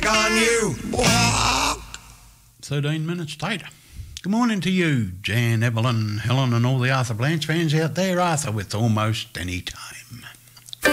rag on you. 13 minutes later. Good morning to you, Jan, Evelyn, Helen and all the Arthur Blanche fans out there. Arthur with Almost Any Time.